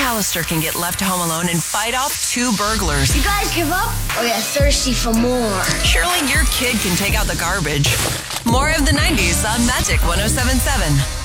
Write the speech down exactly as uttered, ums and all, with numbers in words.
McAllister can get left home alone and fight off two burglars. You guys give up or you're thirsty for more? Surely your kid can take out the garbage. More of the nineties on Magic one oh seven point seven.